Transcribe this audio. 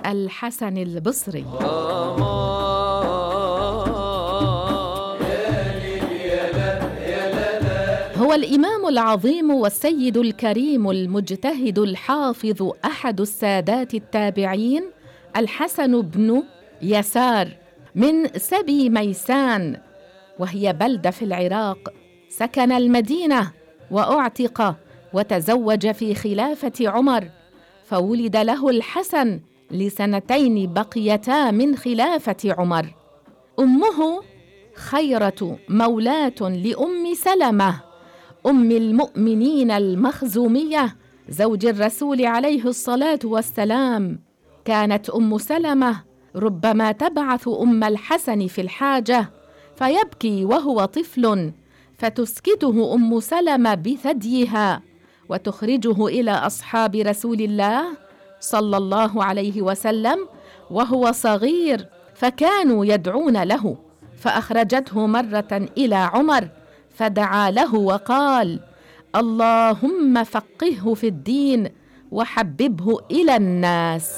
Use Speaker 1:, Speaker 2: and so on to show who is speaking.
Speaker 1: الحسن البصري. هو الإمام العظيم والسيد الكريم المجتهد الحافظ أحد السادات التابعين الحسن بن يسار من سبي ميسان، وهي بلدة في العراق. سكن المدينة وأعتق وتزوج في خلافة عمر، فولد له الحسن لسنتين بقيتا من خلافة عمر. أمه خيرة مولاة لأم سلمة أم المؤمنين المخزومية زوج الرسول عليه الصلاة والسلام. كانت أم سلمة ربما تبعث أم الحسن في الحاجة فيبكي وهو طفل، فتسكته أم سلمة بثديها وتخرجه إلى أصحاب رسول الله صلى الله عليه وسلم وهو صغير، فكانوا يدعون له. فأخرجته مرة إلى عمر فدعا له وقال: اللهم فقهه في الدين وحببه إلى الناس.